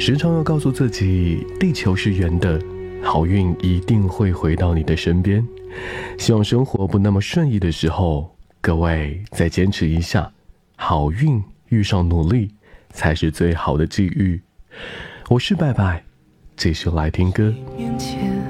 时常要告诉自己，地球是圆的，好运一定会回到你的身边。希望生活不那么顺意的时候，各位再坚持一下，好运遇上努力才是最好的际遇。我是拜拜，继续来听歌。 面前